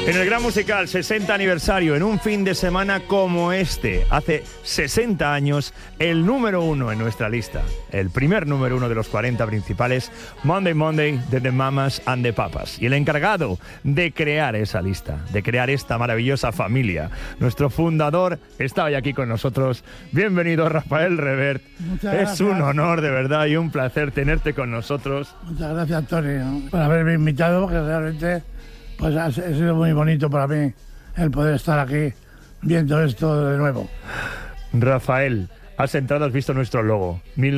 En el Gran Musical 60 aniversario, en un fin de semana como este, hace 60 años, el número uno en nuestra lista, el primer número uno de los 40 principales, Monday Monday de The Mamas and the Papas. Y el encargado de crear esa lista, de crear esta maravillosa familia, nuestro fundador, está hoy aquí con nosotros. Bienvenido, Rafael Revert. Muchas gracias. Es un honor, de verdad, y un placer tenerte con nosotros. Muchas gracias, Antonio, por haberme invitado, que realmente pues ha sido muy bonito para mí el poder estar aquí viendo esto de nuevo. Rafael, has entrado, has visto nuestro logo,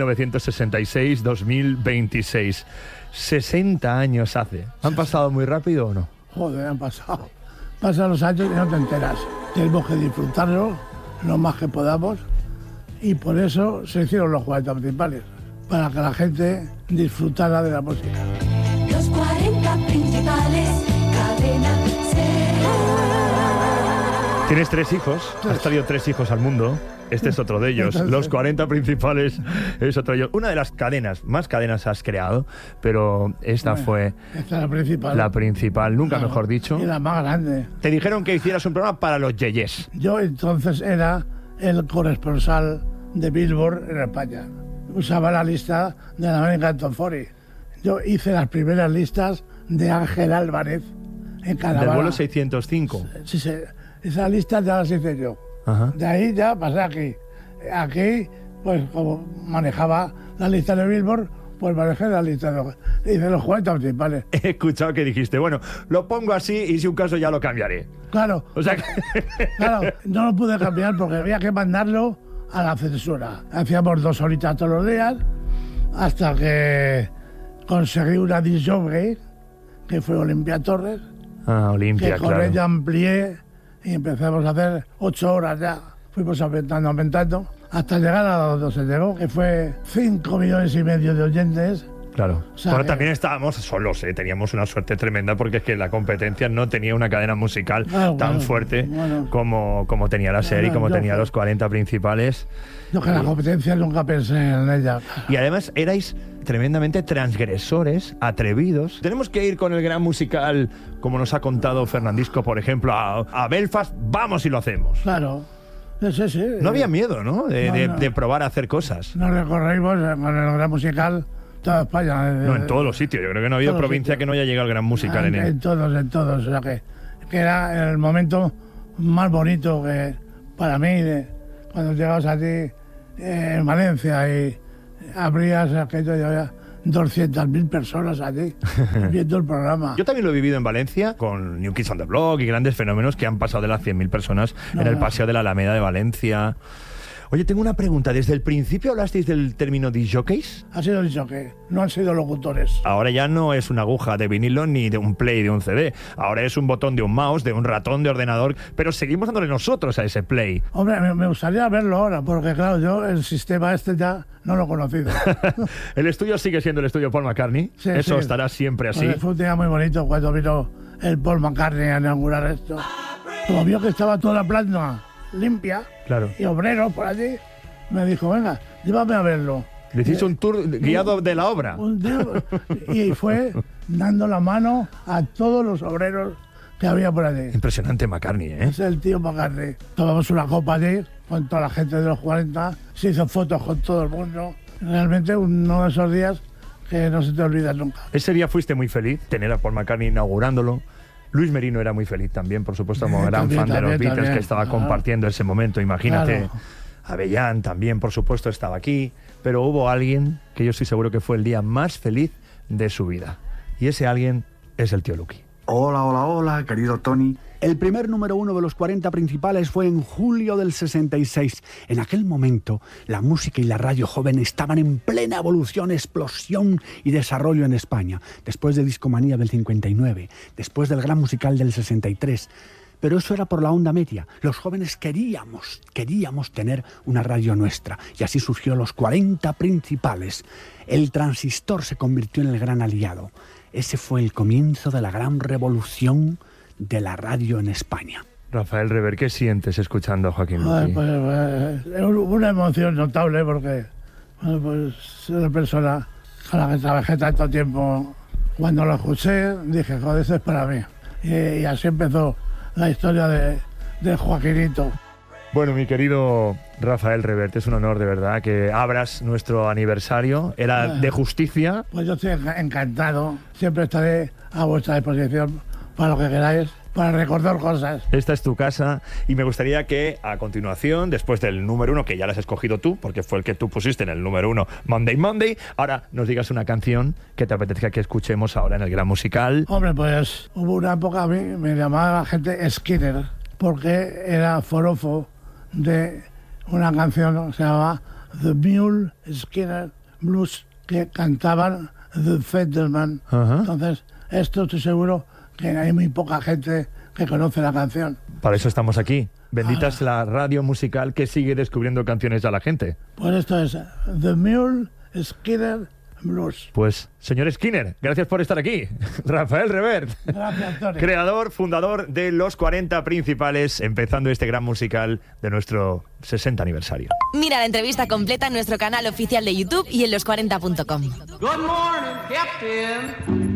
1966-2026. 60 años hace. ¿Han pasado muy rápido o no? Joder, han pasado. Pasan los años y no te enteras. Tenemos que disfrutarlo lo más que podamos y por eso se hicieron los 40 principales, para que la gente disfrutara de la música. Los 40 principales, cadena SER. Tienes 3 hijos, has traído 3 hijos al mundo. Este es otro de ellos. Los 40 principales es otro de ellos. Una de las cadenas, más cadenas has creado, pero esta fue Esta es la principal. la principal, nunca Claro, mejor dicho. y la más grande. Te dijeron que hicieras un programa para los yeyes. Yo entonces era el corresponsal de Billboard en España. Usaba la lista de la American Top 40. Yo hice las primeras listas de Ángel Álvarez en Canadá. Del vuelo 605. Sí, sí, esa lista ya las hice yo. Ajá. De ahí ya pasé aquí. Aquí, pues como manejaba la lista de Billboard, pues manejé la lista hice los 40 principales. He escuchado que dijiste, bueno, lo pongo así y si un caso ya lo cambiaré. Claro, O sea que... claro, no lo pude cambiar porque había que mandarlo a la censura. Hacíamos 2 horitas todos los días hasta que conseguí una disc jockey, que fue Olimpia Torres, Ah, Olimpia, que con claro. ella amplié y empezamos a hacer 8 horas ya. Fuimos aumentando, hasta llegar a donde se llegó, que fue 5,5 millones de oyentes. Claro. O sea, Bueno, que- también estábamos solos, ¿eh? Teníamos una suerte tremenda porque es que la competencia no tenía una cadena musical Claro, tan bueno, fuerte bueno. como tenía la serie y Claro, como yo- tenía los 40 principales. Yo que la competencia nunca pensé en ella. Y además erais tremendamente transgresores, atrevidos. Tenemos que ir con el gran musical, como nos ha contado Fernandisco, por ejemplo, a Belfast. Vamos y lo hacemos. Claro. Sí, sí. No había miedo, ¿no? No. De probar a hacer cosas. Nos recorrimos con el gran musical toda España. No, en todos los sitios. Yo creo que no ha habido todos los provincia sitios. que no haya llegado el gran musical en él. En todos. O sea que era el momento más bonito que para mí, cuando llegabas allí en Valencia y abrías aquello y había 200.000 personas allí viendo el programa. Yo también lo he vivido en Valencia con New Kids on the Block y grandes fenómenos que han pasado de las 100.000 personas en el Paseo de la Alameda de Valencia. Oye, tengo una pregunta. ¿Desde el principio hablasteis del término disjockeys? Ha sido dicho que no han sido locutores. Ahora ya no es una aguja de vinilo ni de un play de un CD. Ahora es un botón de un mouse, de un ratón de ordenador, pero seguimos dándole nosotros a ese play. Hombre, me gustaría verlo ahora, porque claro, yo el sistema este ya no lo he conocido. El estudio sigue siendo el estudio Paul McCartney. Sí, Eso sí. estará siempre así. Pues fue un día muy bonito cuando vino el Paul McCartney a inaugurar esto. Como vio que estaba toda la planta limpia Claro. y obreros por allí, me dijo, venga, llévame a verlo. Le hiciste un tour guiado de la obra. Un día, y fue dando la mano a todos los obreros que había por allí. Impresionante McCartney, ¿eh? Es el tío McCartney. Tomamos una copa allí con toda la gente de los 40, se hizo fotos con todo el mundo. Realmente uno de esos días que no se te olvida nunca. Ese día fuiste muy feliz, tener a Paul McCartney inaugurándolo. Luis Merino era muy feliz también, por supuesto, como gran También, fan de los también, Beatles, también. que estaba Claro. compartiendo ese momento. Imagínate, Claro. Avellán también, por supuesto, estaba aquí. Pero hubo alguien que yo estoy seguro que fue el día más feliz de su vida. Y ese alguien es el tío Luqui. Hola, querido Tony. El primer número uno de los 40 principales fue en julio del 66. En aquel momento, la música y la radio joven estaban en plena evolución, explosión y desarrollo en España. Después de Discomanía del 59, después del Gran Musical del 63. Pero eso era por la onda media. Los jóvenes queríamos tener una radio nuestra. Y así surgió los 40 principales. El transistor se convirtió en el gran aliado. Ese fue el comienzo de la gran revolución de la radio en España. Rafael Revert, ¿qué sientes escuchando a Joaquín Ay, Luqui? pues, es una emoción notable porque bueno, pues, soy una persona con la que trabajé tanto tiempo. Cuando lo escuché dije, joder, esto es para mí. y así empezó la historia de Joaquinito. Bueno, mi querido Rafael Revert, es un honor de verdad que abras nuestro aniversario. Era de justicia. Pues yo estoy encantado. Siempre estaré a vuestra disposición para lo que queráis, para recordar cosas. Esta es tu casa y me gustaría que a continuación, después del número 1, que ya lo has escogido tú, porque fue el que tú pusiste en el número 1, Monday Monday, ahora nos digas una canción que te apetezca que escuchemos ahora en el Gran Musical. Hombre, pues hubo una época, a mí me llamaba la gente Skinner, porque era forofo de una canción que se llamaba The Mule Skinner Blues, que cantaban The Federman. Entonces, esto estoy seguro que hay muy poca gente que conoce la canción. Para eso estamos aquí. Bendita es la radio musical que sigue descubriendo canciones a la gente. Pues esto es The Mule Skinner Blues. Pues, señor Skinner, gracias por estar aquí. Rafael Revert. Gracias, Tony. Creador, fundador de Los 40 Principales, empezando este gran musical de nuestro 60 aniversario. Mira la entrevista completa en nuestro canal oficial de YouTube y en los40.com. Good morning, Captain.